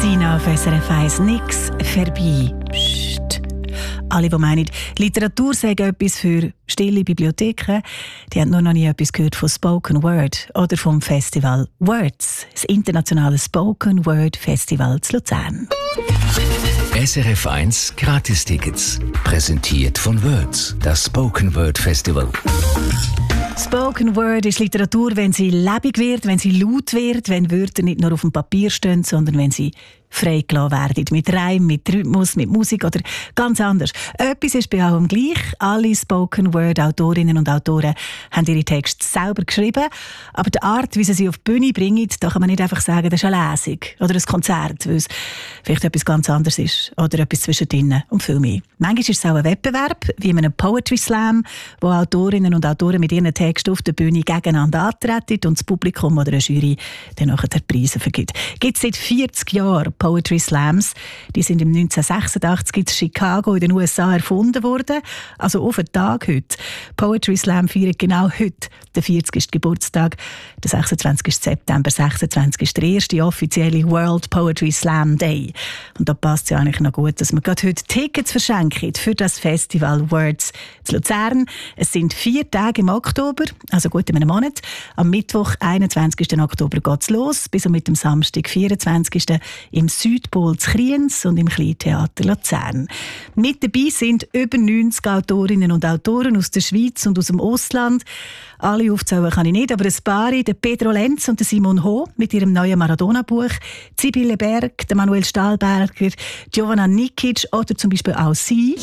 Sina auf SRF 1, nix vorbei. Psst. Alle, die meinen, Literatur sei etwas für stille Bibliotheken, die haben nur noch nie etwas gehört von Spoken Word oder vom Festival Words, das internationale Spoken Word Festival zu Luzern. SRF 1 Gratistickets, präsentiert von Words, das Spoken Word Festival. Spoken Word ist Literatur, wenn sie lebendig wird, wenn sie laut wird, wenn Wörter nicht nur auf dem Papier stehen, sondern wenn sie freigelassen werden. Mit Reim, mit Rhythmus, mit Musik oder ganz anders. Etwas ist bei allem gleich. Alle Spoken Word Autorinnen und Autoren haben ihre Texte selber geschrieben. Aber die Art, wie sie auf die Bühne bringen, da kann man nicht einfach sagen, das ist eine Lesung oder ein Konzert, weil es vielleicht etwas ganz anderes ist oder etwas zwischendrin und viel mehr. Manchmal ist es auch ein Wettbewerb, wie in einem Poetry Slam, wo Autorinnen und Autoren mit ihren Texten auf der Bühne gegeneinander antreten und das Publikum oder eine Jury dann nachher die Preise vergibt. Gibt es seit 40 Jahren Poetry Slams. Die sind im 1986 in Chicago in den USA erfunden worden. Also auf den Tag heute. Poetry Slam feiert genau heute den 40. Geburtstag. Der 26. September 26 ist der erste offizielle World Poetry Slam Day. Und da passt es ja eigentlich noch gut, dass wir gerade heute Tickets verschenken für das Festival Words zu Luzern. Es sind 4 Tage im Oktober, also gut in einem Monat. Am Mittwoch, 21. Oktober geht es los, bis mit dem Samstag, 24. im Südpol zu Kriens und im Kleintheater Luzern. Mit dabei sind über 90 Autorinnen und Autoren aus der Schweiz und aus dem Ausland. Alle aufzählen kann ich nicht, aber ein paar, der Pedro Lenz und der Simon Ho mit ihrem neuen Maradona-Buch, Sibylle Berg, der Manuel Stahlberger, Giovanna Nikic oder zum Beispiel auch sie.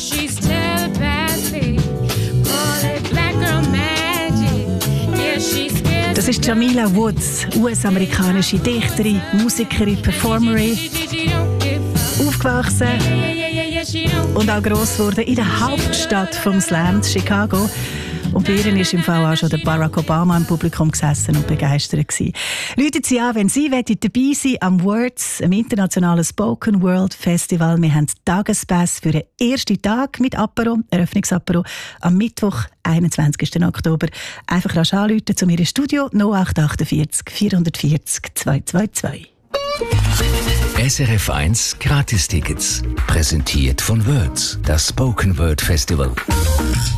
Das ist Jamila Woods, US-amerikanische Dichterin, Musikerin, Performerin, aufgewachsen und auch gross geworden in der Hauptstadt vom Slam, Chicago. Und bei ihr ist im Fall auch schon der Barack Obama im Publikum gesessen und begeistert gewesen. Rufen Sie an, wenn Sie dabei sein am Words, am internationalen Spoken World Festival. Wir haben Tagespass für den ersten Tag mit Apero, Eröffnungsapero, am Mittwoch, 21. Oktober. Einfach rasch anrufen zu mir im Studio 0848 440 222. SRF 1 Gratistickets, präsentiert von Words, das Spoken Word Festival.